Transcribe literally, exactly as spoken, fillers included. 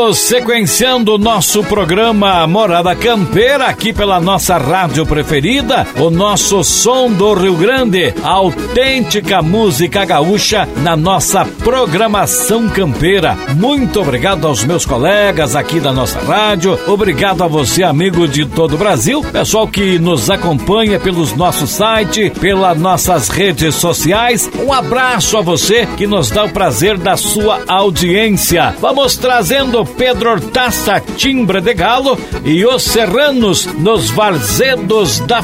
Estamos sequenciando o nosso programa Morada Campeira aqui pela nossa rádio preferida, o nosso som do Rio Grande, a autêntica música gaúcha na nossa programação campeira. Muito obrigado aos meus colegas aqui da nossa rádio, obrigado a você, amigo de todo o Brasil, pessoal que nos acompanha pelos nossos sites, pelas nossas redes sociais. Um abraço a você que nos dá o prazer da sua audiência. Vamos trazendo Pedro Hortaça, Timbre de Galo, e os Serranos nos Varzedos da